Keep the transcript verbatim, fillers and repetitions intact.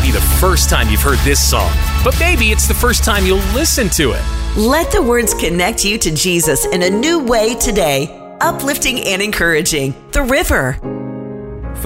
not be the first time you've heard this song, but maybe it's the first time you'll listen to it. Let the words connect you to Jesus in a new way today. Uplifting and encouraging. The River.